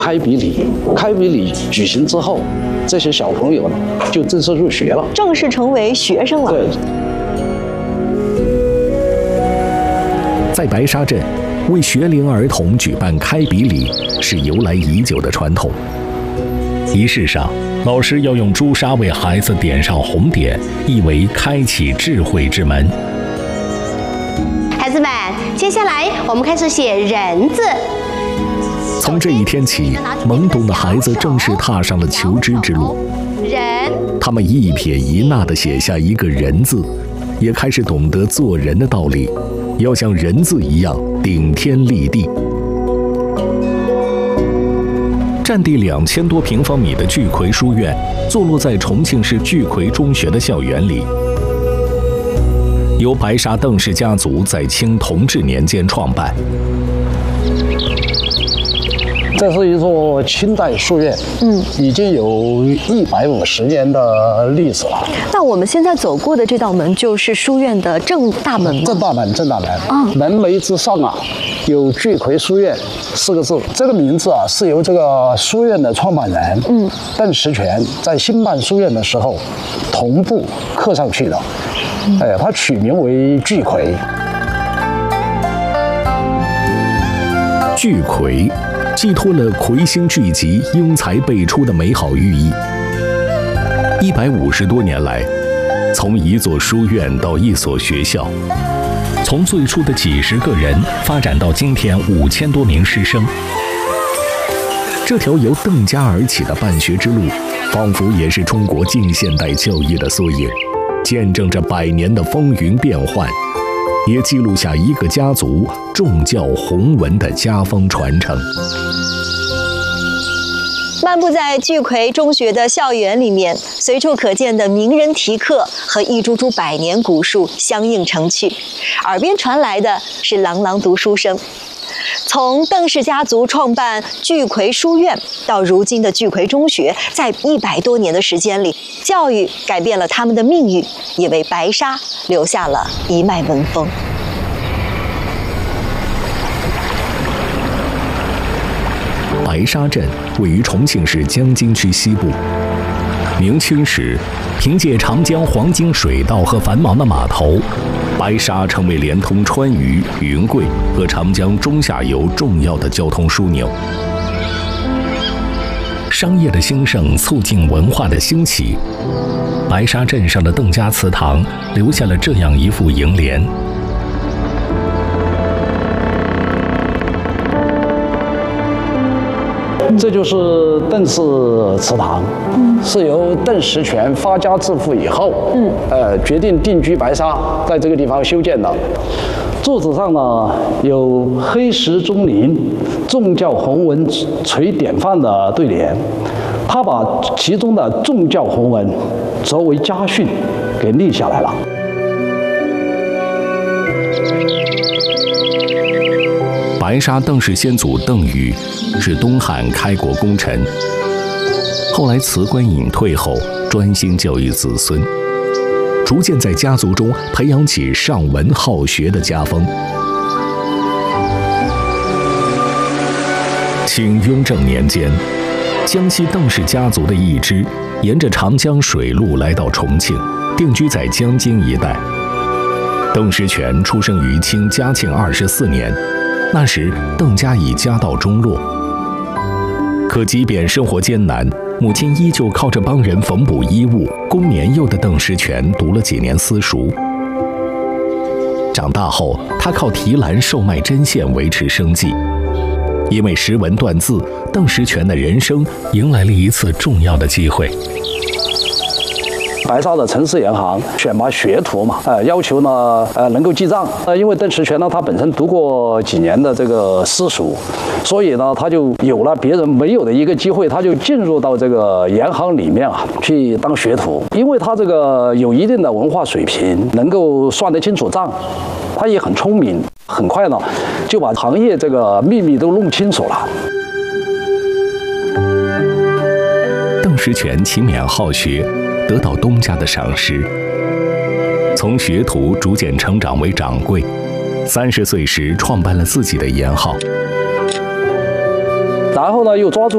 开笔礼，开笔礼举行之后，这些小朋友呢就正式入学了， 正式成为学生了。 对。 在白沙镇，为学龄儿童举办开笔礼是由来已久的传统。仪式上，老师要用朱砂为孩子点上红点，意为开启智慧之门。 孩子们，接下来我们开始写人字。 从这一天起，懵懂的孩子正式踏上了求知之路。 人， 他们一撇一捺地写下一个人字，也开始懂得做人的道理，要像人字一样顶天立地。占地2000多平方米的聚奎书院，坐落在重庆市聚奎中学的校园里，由白沙邓氏家族在清同治年间创办。 这是一座清代书院，已经有150年的历史了。 那我们现在走过的这道门就是书院的正大门吗？ 正大门，正大门。门楣之上啊，有聚奎书院4个字。这个名字啊，是由这个书院的创办人，邓石泉在兴办书院的时候同步刻上去的。他取名为聚奎。 聚奎寄托了魁星聚集、英才辈出的美好寓意。150多年来，从一座书院到一所学校，从最初的几十个人发展到今天5000多名师生。这条由邓家而起的办学之路，仿佛也是中国近现代教育的缩影，见证着100年的风云变幻，也记录下一个家族重教弘文的家风传承。 漫步在聚奎中学的校园里面，随处可见的名人题刻和一株株百年古树相映成趣，耳边传来的是朗朗读书声。从邓氏家族创办聚奎书院到如今的聚奎中学，在100多年的时间里，教育改变了他们的命运，也为白沙留下了一脉文风。 白沙镇位于重庆市江津区西部。明清时，凭借长江黄金水道和繁忙的码头，白沙成为连通川渝、云贵和长江中下游重要的交通枢纽。商业的兴盛促进文化的兴起，白沙镇上的邓家祠堂留下了这样一副楹联： 这就是邓氏祠堂，是由邓石泉发家致富以后，决定定居白沙，在这个地方修建的。柱子上呢有黑石钟灵、重教弘文垂典范的对联，他把其中的重教弘文作为家训给立下来了。 白沙邓氏先祖邓禹是东汉开国功臣，后来辞官隐退后，专心教育子孙，逐渐在家族中培养起尚文好学的家风。清雍正年间，江西邓氏家族的一支沿着长江水路来到重庆，定居在江津一带。邓石泉出生于清嘉庆24年。那时，邓家已家道中落，可即便生活艰难，母亲依旧靠着帮人缝补衣物供年幼的邓石泉读了几年私塾。长大后，他靠提篮售卖针线维持生计。因为识文断字，邓石泉的人生迎来了一次重要的机会。 白沙的城市银行选拔学徒嘛，要求呢能够记账。因为邓石泉呢，他本身读过几年的这个私塾，所以呢他就有了别人没有的一个机会，他就进入到这个银行里面啊去当学徒。因为他这个有一定的文化水平，能够算得清楚账，他也很聪明，很快呢就把行业这个秘密都弄清楚了。 邓石泉勤勉好学，得到东家的赏识，从学徒逐渐成长为掌柜。30岁时创办了自己的银号， 然后呢又抓住